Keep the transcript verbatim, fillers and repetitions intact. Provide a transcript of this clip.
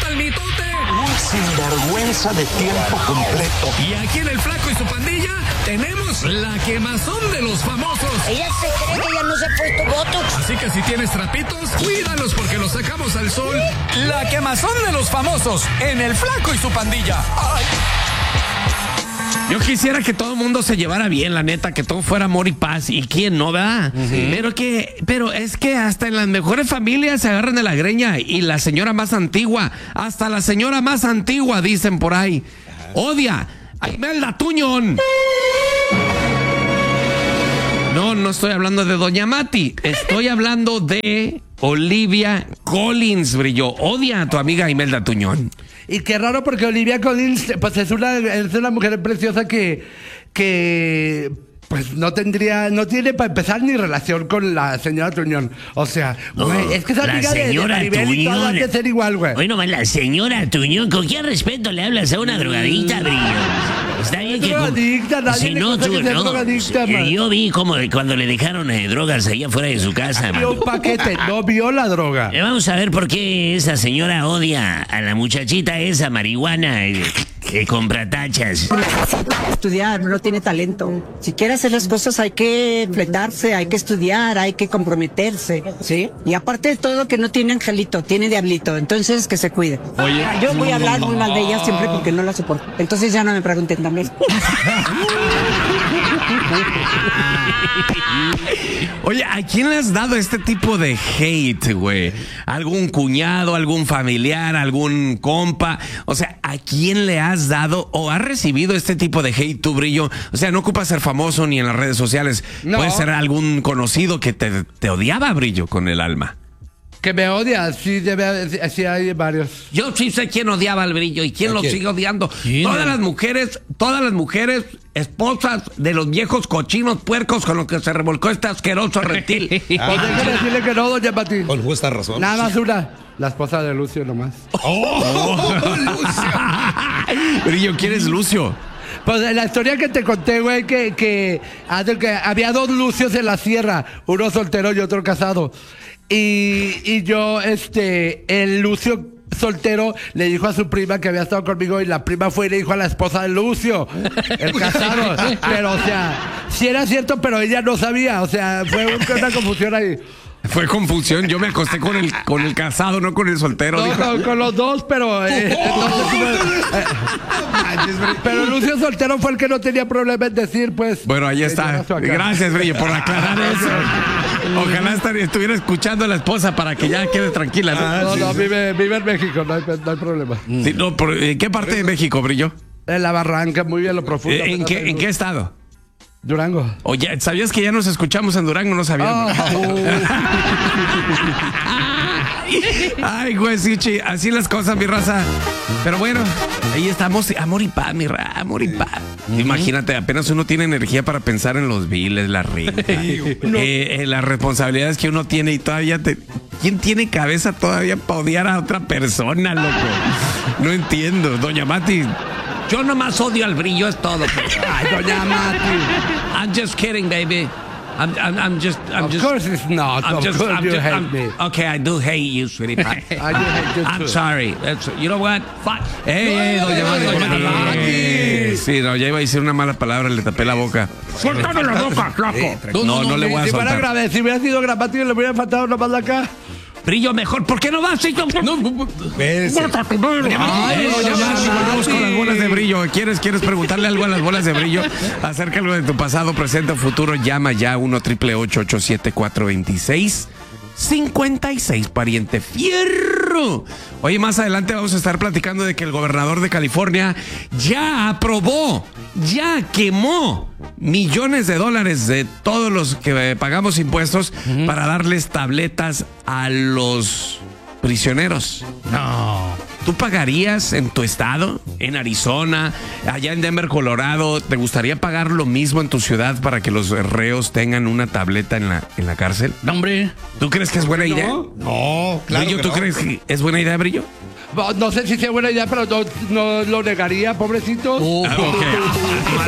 al mitote. Un sinvergüenza de tiempo completo. Y aquí en El Flaco y su pandilla tenemos la quemazón de los famosos. Ella se cree que ya no se ha puesto botox. Así que si tienes trapitos, cuídalos porque los sacamos al sol. La quemazón de los famosos en El Flaco y su pandilla. ¡Ay! Yo quisiera que todo el mundo se llevara bien, la neta, que todo fuera amor y paz. ¿Y quién no, verdad? Uh-huh. Pero que, pero es que hasta en las mejores familias se agarran de la greña. Y la señora más antigua, hasta la señora más antigua, dicen por ahí, odia a Imelda Tuñón. No, no estoy hablando de Doña Mati. Estoy hablando de Olivia Collins, Brillo. Odia a tu amiga Imelda Tuñón. Y qué raro porque Olivia Collins, pues es una, es una mujer preciosa que, que pues no tendría, no tiene para empezar ni relación con la señora Tuñón. O sea, güey, oh, es que esa amiga de, de Maribel y todas de ser igual, güey. Bueno, la señora Tuñón, ¿con qué respeto le hablas a una drogadicta, Brillo? Está bien que... Drogadicta, nadie si le no, tú, que sea no. drogadicta, Si, man. yo vi como cuando le dejaron eh, drogas allá afuera de su casa, Vio man. un paquete, no vio la droga. Eh, vamos a ver por qué esa señora odia a la muchachita esa marihuana eh, que compra tachas. Estudiar, no tiene talento. Si quiere hacer las cosas hay que enfrentarse, hay que estudiar, hay que comprometerse, ¿sí? Y aparte de todo que no tiene angelito, tiene diablito, entonces que se cuide. Oye, yo voy a hablar muy mal de ella siempre porque no la soporto. Entonces ya no me pregunten también. Oye, ¿a quién le has dado este tipo de hate, güey? ¿Algún cuñado, algún familiar, algún compa? O sea, ¿a quién le has dado o has recibido este tipo de hate, tu Brillo? O sea, no ocupa ser famoso ni en las redes sociales. No. Puede ser algún conocido que te, te odiaba, Brillo, con el alma. Que me odia, sí, debe, sí hay varios. Yo sí sé quién odiaba al Brillo y quién lo sigue odiando. ¿Quién? Todas las mujeres, todas las mujeres, esposas de los viejos cochinos puercos con los que se revolcó este asqueroso reptil. Pues déjame decirle que no, doña Pati. Con justa razón. Nada más una, la esposa de Lucio nomás. ¡Oh! Lucio. Brillo, ¿quién es Lucio? Pues la historia que te conté, güey, que, que, que había dos Lucios en la sierra, uno soltero y otro casado. Y, y yo, este, el Lucio soltero le dijo a su prima que había estado conmigo y la prima fue y le dijo a la esposa de Lucio, el casado. Pero, o sea, sí era cierto, pero ella no sabía. O sea, fue una confusión ahí. Fue confusión, yo me acosté con el, con el casado, no con el soltero. No, dijo. con, con los dos, pero... Eh, entonces, eh, pero Lucio soltero fue el que no tenía problema en decir, pues... Bueno, ahí está. Gracias, Brillo, por aclarar eso. Ojalá estar, estuviera escuchando a la esposa para que ya quede tranquila, ¿no? No, no, vive, vive en México, no hay, no hay problema. Sí, no, por, ¿en qué parte de México, Brillo? En la Barranca, muy bien, lo profundo. ¿En qué, ¿en qué estado? Durango. Oye, ¿sabías que ya nos escuchamos en Durango? No sabía. Oh. Ay, güey, sí, chi, así las cosas, mi raza. Pero bueno, ahí estamos. Amor y paz, mi raza, amor y paz. Imagínate, apenas uno tiene energía para pensar en los biles, la renta, no. eh, eh, las responsabilidades que uno tiene y todavía te... ¿Quién tiene cabeza todavía para odiar a otra persona, loco? No entiendo. Doña Mati, yo nomás odio al Brillo, es todo. Ay, doña Mati. I'm just kidding, baby. I'm, I'm, I'm just, I'm of just. course it's not. I'm of just, course I'm you just, hate I'm, me. Okay, I do hate you, sweetie pie. I do hate you I'm too. sorry. That's, you know what? Fuck. Hey, hey, doña Mati. doña Mati. Sí, no, ya iba a decir una mala palabra, le tapé la boca. Suéltame la boca, flaco. No, no le voy a Si fuera soltar. grave, si hubiera sido gramático, le hubiera faltado nomás de acá. Brillo, mejor, ¿por qué no vas? No, no, Espérese. Ay, doña Mati, volvemos con las bolas de Brillo. ¿Quieres, ¿Quieres preguntarle algo a las bolas de Brillo? Acércalo de tu pasado, presente o futuro. Llama ya uno ocho ocho ocho siete cuatro dos seis cinco seis, pariente fierro. Oye, más adelante vamos a estar platicando de que el gobernador de California ya aprobó, ya quemó millones de dólares de todos los que pagamos impuestos uh-huh. para darles tabletas a los prisioneros. No. ¿Tú pagarías en tu estado, en Arizona, allá en Denver, Colorado? ¿Te gustaría pagar lo mismo en tu ciudad para que los reos tengan una tableta en la, en la cárcel? No, hombre. ¿Tú crees que es buena idea? No, no claro Brillo, que ¿tú no. crees que es buena idea, Brillo? No, no sé si sea buena idea, pero no, no lo negaría, pobrecito. Ah, okay.